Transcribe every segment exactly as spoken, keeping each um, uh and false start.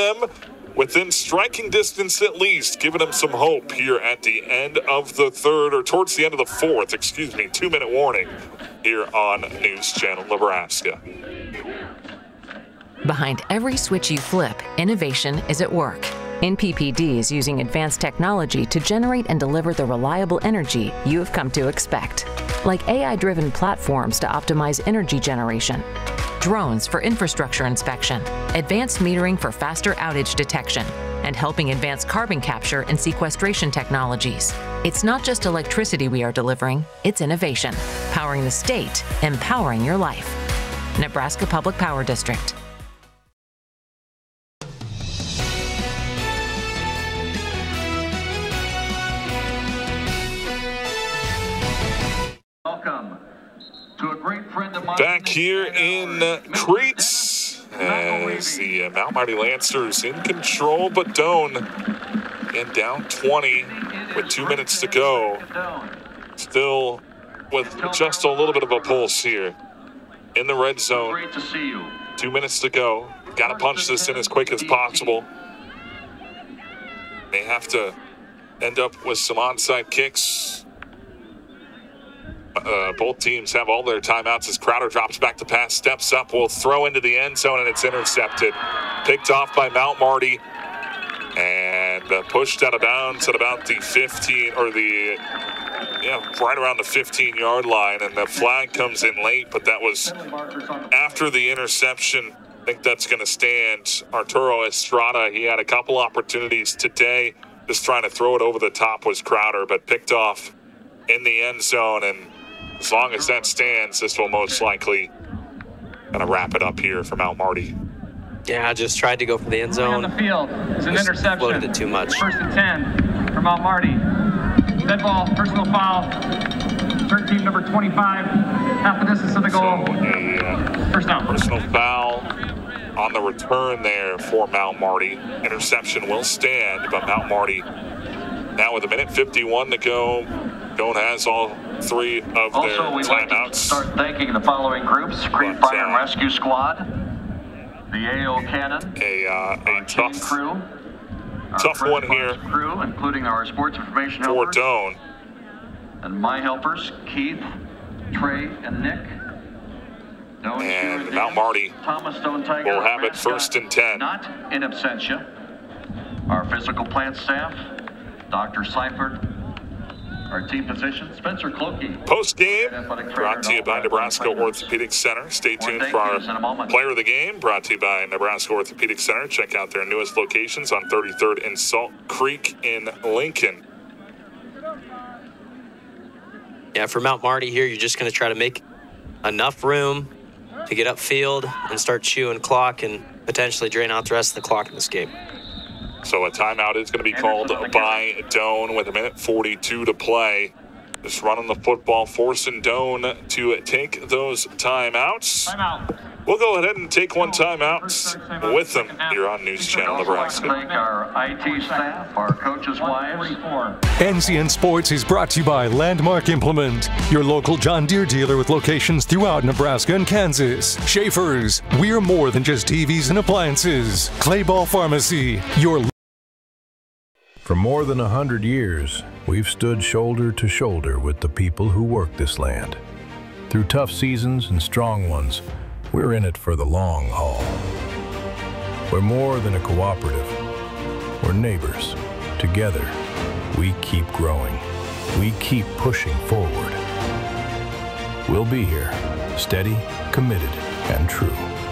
them within striking distance at least, giving them some hope here at the end of the third, or towards the end of the fourth, excuse me, two-minute warning here on News Channel Nebraska. Behind every switch you flip, innovation is at work. N P P D is using advanced technology to generate and deliver the reliable energy you have come to expect. Like A I-driven platforms to optimize energy generation, drones for infrastructure inspection, advanced metering for faster outage detection, and helping advance carbon capture and sequestration technologies. It's not just electricity we are delivering, it's innovation. Powering the state, empowering your life. Nebraska Public Power District. Welcome to a great friend of mine. Back here in uh, Crete, as the uh, Mount Marty Lancers in control, but Doane and down twenty with two minutes to go. Still with just a little bit of a pulse here in the red zone. Great to see you. Two minutes to go. Got to punch this in as quick as possible. May have to end up with some onside kicks. Uh, both teams have all their timeouts as Crowder drops back to pass, steps up, will throw into the end zone, and it's intercepted. Picked off by Mount Marty and uh, pushed out of bounds at about the fifteen, or the, yeah, right around the fifteen-yard line, and the flag comes in late, but that was after the interception. I think that's going to stand. Arturo Estrada, he had a couple opportunities today, just trying to throw it over the top was Crowder, but picked off in the end zone, and as long as that stands, this will most likely kind of wrap it up here for Mount Marty. Yeah, I just tried to go for the end zone. On the field, it's an Just interception. floated it too much. First and ten for Mount Marty. Dead ball, personal foul. Third team number twenty-five, half the distance of the goal. So a uh, First down. personal foul on the return there for Mount Marty. Interception will stand, but Mount Marty now with a minute fifty-one to go. Doane has all three of their Also, we'd like to timeouts. start thanking the following groups: Crete But, Fire and uh, Rescue Squad, the A O Cannon, A, uh, a our team tough, crew, our tough First one Response here crew, including our sports information for helpers, Doane. and my helpers, Keith, Trey, and Nick. Doane And Shearer, Mount Marty Thomas Stone Tiger will have it mascot, first and ten. Not in absentia. Our physical plant staff, Doctor Seifert. Our team physician, Spencer Clokey. Post-game, brought to you by Nebraska Orthopedic Center. Stay tuned for our player of the game, brought to you by Nebraska Orthopedic Center. Check out their newest locations on thirty-third and Salt Creek in Lincoln. Yeah, for Mount Marty here, you're just going to try to make enough room to get upfield and start chewing clock and potentially drain out the rest of the clock in this game. So a timeout is going to be called by Doane with a minute forty-two to play. Just running the football, forcing Doane to take those timeouts. Timeout. We'll go ahead and take one timeout with them here on News Channel I'd like to Nebraska. thank our I T staff, our coaches' wives. N C N Sports is brought to you by Landmark Implement, your local John Deere dealer with locations throughout Nebraska and Kansas. Schaefer's, we're more than just T Vs and appliances. Clayball Pharmacy, your... For more than a hundred years, we've stood shoulder to shoulder with the people who work this land. Through tough seasons and strong ones, we're in it for the long haul. We're more than a cooperative. We're neighbors. Together, we keep growing. We keep pushing forward. We'll be here, steady, committed, and true.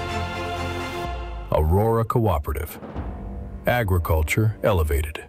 Aurora Cooperative. Agriculture elevated.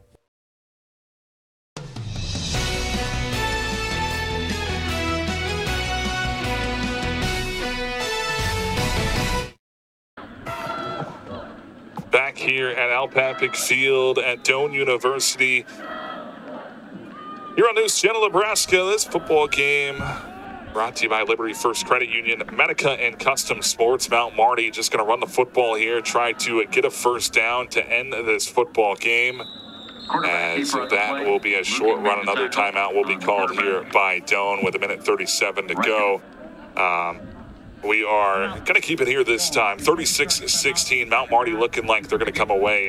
Back here at Al Papik Field at Doane University. Here on News Channel Nebraska, this football game brought to you by Liberty First Credit Union, Medica, and Custom Sports. Mount Marty just going to run the football here, try to get a first down to end this football game. As that will be a short run, another timeout will be called here by Doane with a minute thirty-seven to go. Um, We are going to keep it here this time. thirty-six sixteen, Mount Marty looking like they're going to come away